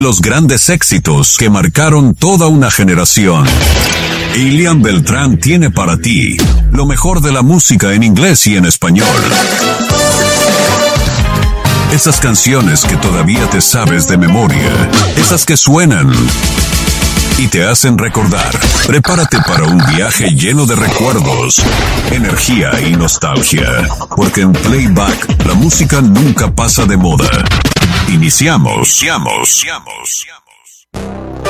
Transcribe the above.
Los grandes éxitos que marcaron toda una generación. Ilian Beltrán tiene para ti lo mejor de la música en inglés y en español. Esas canciones que todavía te sabes de memoria. Esas que suenan y te hacen recordar. Prepárate para un viaje lleno de recuerdos, energía y nostalgia. Porque en Playback la música nunca pasa de moda. Iniciamos.